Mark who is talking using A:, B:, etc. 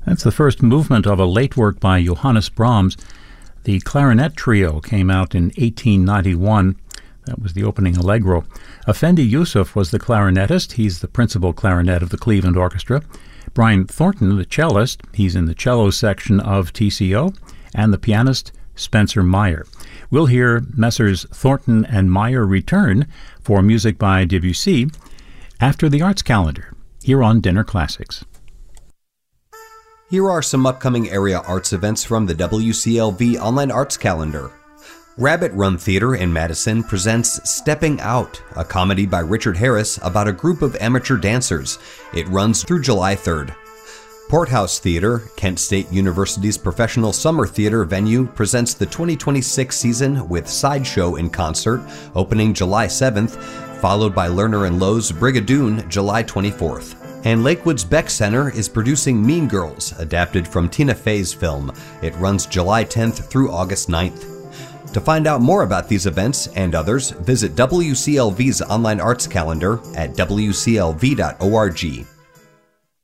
A: That's the first movement of a late work by Johannes Brahms. The Clarinet Trio came out in 1891. That was the opening allegro. Effendi Yusuf was the clarinetist. He's the principal clarinet of the Cleveland Orchestra. Brian Thornton, the cellist, he's in the cello section of TCO, and the pianist Spencer Meyer. We'll hear Messrs. Thornton and Meyer return for music by Debussy after the Arts Calendar, here on Dinner Classics.
B: Here are some upcoming area arts events from the WCLV Online Arts Calendar. Rabbit Run Theater in Madison presents Stepping Out, a comedy by Richard Harris about a group of amateur dancers. It runs through July 3rd. Porthouse Theater, Kent State University's professional summer theater venue, presents the 2026 season with Sideshow in concert, opening July 7th, followed by Lerner and Lowe's Brigadoon, July 24th. And Lakewood's Beck Center is producing Mean Girls, adapted from Tina Fey's film. It runs July 10th through August 9th. To find out more about these events and others, visit WCLV's online arts calendar at wclv.org.